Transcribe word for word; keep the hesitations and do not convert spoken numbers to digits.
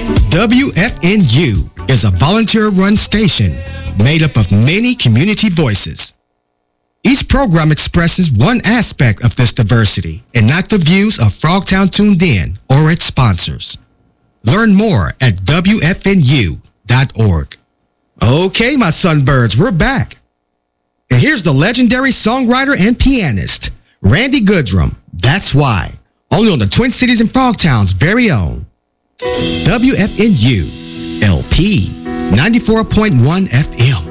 W F N U is a volunteer-run station made up of many community voices. Each program expresses one aspect of this diversity and not the views of Frogtown Tuned In or its sponsors. Learn more at W F N U dot org. Okay, my sunbirds, we're back. And here's the legendary songwriter and pianist, Randy Goodrum. That's Why. Only on the Twin Cities and Frogtown's very own W F N U L P ninety-four point one F M.